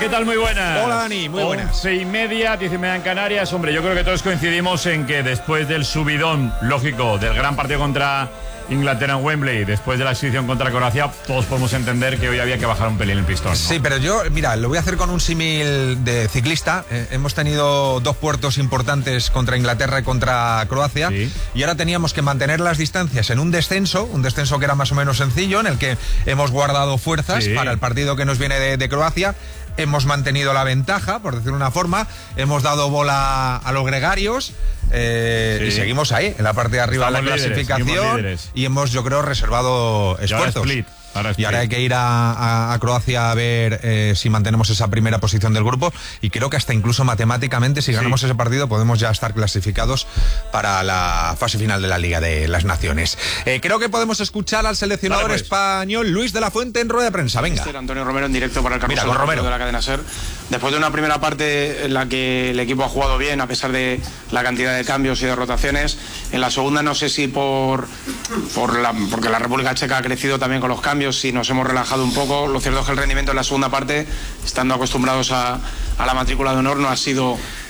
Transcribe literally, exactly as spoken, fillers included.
¿qué tal? Muy buenas. Hola, Dani, muy buenas. Once y media, diez y media en Canarias. Hombre, yo creo que todos coincidimos en que después del subidón, lógico, del gran partido contra Inglaterra en Wembley, después de la exhibición contra Croacia, todos podemos entender que hoy había que bajar un pelín el pistón, ¿no? Sí, pero yo, mira, lo voy a hacer con un símil de ciclista. Eh, hemos tenido dos puertos importantes contra Inglaterra y contra Croacia, sí. Y ahora teníamos que mantener las distancias en un descenso, un descenso que era más o menos sencillo, en el que hemos guardado fuerzas sí. para el partido que nos viene de, de Croacia. Hemos mantenido la ventaja, por decirlo de una forma, hemos dado bola a los gregarios eh, sí. y seguimos ahí, en la parte de arriba Estamos de la líderes, clasificación, y hemos, yo creo, reservado esfuerzos. Y ahora split. Ahora Y ahora hay que ir a, a, a Croacia a ver eh, si mantenemos esa primera posición del grupo, y creo que hasta incluso matemáticamente, si ganamos sí. ese partido, podemos ya estar clasificados para la fase final de la Liga de las Naciones. Eh, creo que podemos escuchar al seleccionador vale, pues. español Luis de la Fuente en rueda de prensa. Venga. Antonio Romero en directo para el Carrusel Mira, Romero. de la cadena SER. Después de una primera parte en la que el equipo ha jugado bien, a pesar de la cantidad de cambios y de rotaciones, en la segunda no sé si por, por la, porque la República Checa ha crecido también con los cambios, si nos hemos relajado un poco. Lo cierto es que el rendimiento en la segunda parte, estando acostumbrados a, a la matrícula de honor, no ha sido